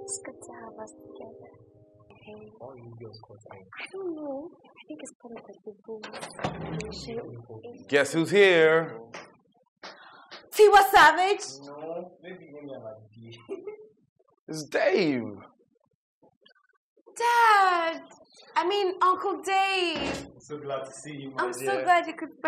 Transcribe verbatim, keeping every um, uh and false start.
It's good to have us together. Okay. Why are you girls crying? I don't know. I think it's part of the rules. Guess who's here? Tiwa Savage? No, maybe when you're like D. It's Dave. Dad! I mean, Uncle Dave. I'm so glad to see you, my I'm dear. so glad you could